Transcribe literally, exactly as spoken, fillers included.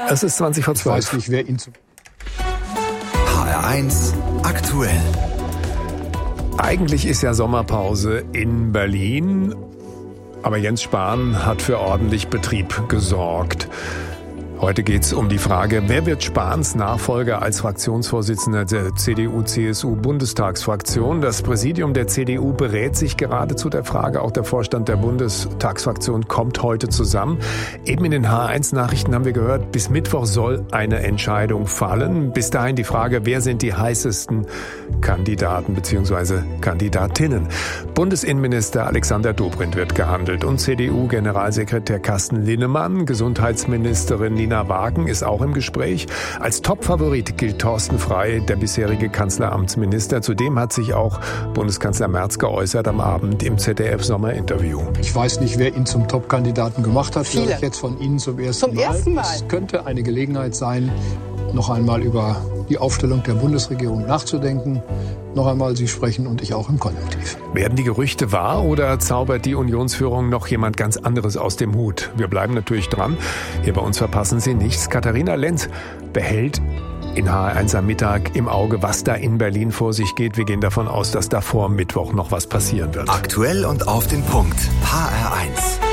Es ist zwanzig vor zwölf. Ich weiß nicht, wer ihn zu... H R eins aktuell. Eigentlich ist ja Sommerpause in Berlin, aber Jens Spahn hat für ordentlich Betrieb gesorgt. Heute geht's um die Frage, wer wird Spahns Nachfolger als Fraktionsvorsitzender der C D U C S U-Bundestagsfraktion? Das Präsidium der C D U berät sich gerade zu der Frage. Auch der Vorstand der Bundestagsfraktion kommt heute zusammen. Eben in den H eins Nachrichten haben wir gehört, bis Mittwoch soll eine Entscheidung fallen. Bis dahin die Frage, wer sind die heißesten Kandidaten bzw. Kandidatinnen? Bundesinnenminister Alexander Dobrindt wird gehandelt und C D U-Generalsekretär Carsten Linnemann, Gesundheitsministerin Nina Wagen ist auch im Gespräch. Als Top-Favorit gilt Thorsten Frey, der bisherige Kanzleramtsminister. Zudem hat sich auch Bundeskanzler Merz geäußert am Abend im Z D F-Sommerinterview. Ich weiß nicht, wer ihn zum Top-Kandidaten gemacht hat. Viele. Vielleicht jetzt von Ihnen zum ersten Zum Mal. ersten Mal. Es könnte eine Gelegenheit sein, noch einmal über die Aufstellung der Bundesregierung nachzudenken. Noch einmal, Sie sprechen und ich auch im Konjunktiv. Werden die Gerüchte wahr oder zaubert die Unionsführung noch jemand ganz anderes aus dem Hut? Wir bleiben natürlich dran. Hier bei uns verpassen Sie nichts. Katharina Lenz behält in H R eins am Mittag im Auge, was da in Berlin vor sich geht. Wir gehen davon aus, dass da vor Mittwoch noch was passieren wird. Aktuell und auf den Punkt. H R eins.